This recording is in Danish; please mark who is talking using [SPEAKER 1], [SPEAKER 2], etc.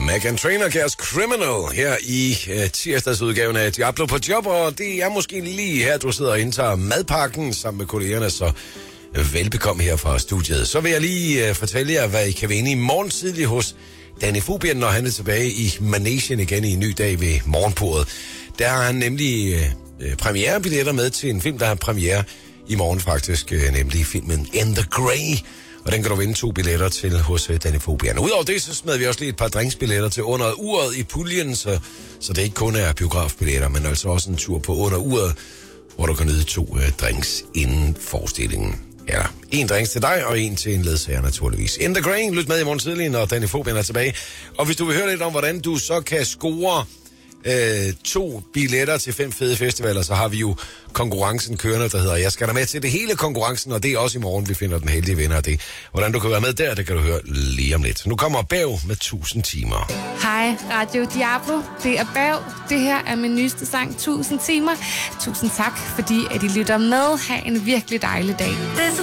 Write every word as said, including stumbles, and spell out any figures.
[SPEAKER 1] Meghan Trainor Gas Criminal her i uh, tirsdagsudgaven af Diablo på job, og det er måske lige her, du sidder og indtager madpakken sammen med kollegerne, så uh, velbekomme her fra studiet. Så vil jeg lige uh, fortælle jer, hvad I kan vinde i morgen tidlig hos Danny Fubien, når han er tilbage i Managen igen i en ny dag ved morgenbordet. Der har han nemlig uh, premierebilletter med til en film, der har premiere i morgen faktisk, uh, nemlig filmen In the Grey. Og den kan du vinde to billetter til hos Danny Fubien. Udover det, så smed vi også lige et par drinksbilletter til under uret i puljen, så, så det ikke kun er biografbilletter, men altså også en tur på under uret, hvor du kan nyde to uh, drinks inden forestillingen. Ja, en drinks til dig, og en til en ledsager naturligvis. In the Grey, lyt med i morgen tidlig, når Danny Fubien er tilbage. Og hvis du vil høre lidt om, hvordan du så kan score øh, to billetter til fem fede festivaler, så har vi jo konkurrencen kørende, der hedder Jeg skal da med til det hele konkurrencen, og det er også i morgen, vi finder den heldige vinder af det. Hvordan du kan være med der, det kan du høre lige om lidt. Nu kommer Bav med tusind timer.
[SPEAKER 2] Hej, Radio Diablo. Det er Bav. Det her er min nyeste sang, tusind timer. Tusind tak, fordi at I lytter med. Ha' en virkelig dejlig dag.